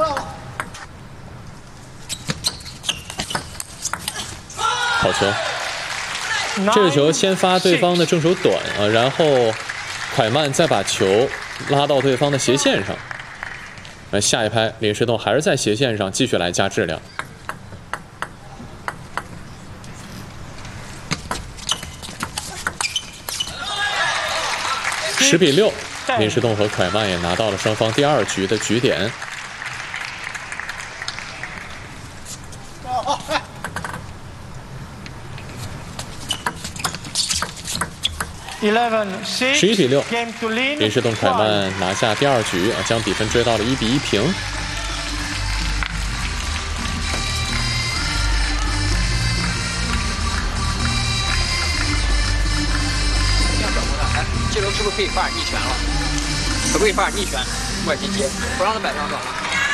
好球！这个球先发对方的正手短啊，然后蒯曼再把球拉到对方的斜线上。下一拍林诗栋还是在斜线上继续来加质量。10比6，林诗栋和蒯曼也拿到了双方第2局的局点。11比6，林诗栋蒯曼拿下第2局啊，将比分追到了1比1平。 这时候是不是可以发点逆拳了？可不可以发点逆拳？外接接，不让他摆上手了。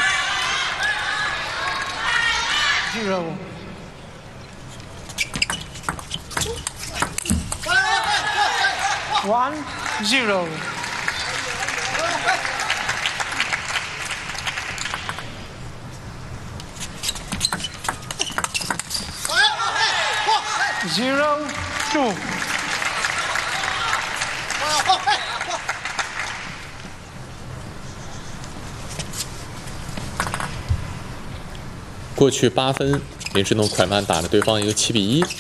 1-0。0-2。 过去8分，林诗栋蒯曼打了对方一个7比1。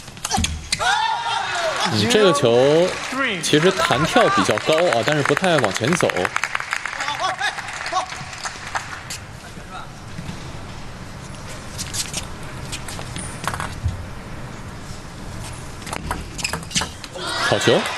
这个球其实弹跳比较高啊，但是不太往前走。好球！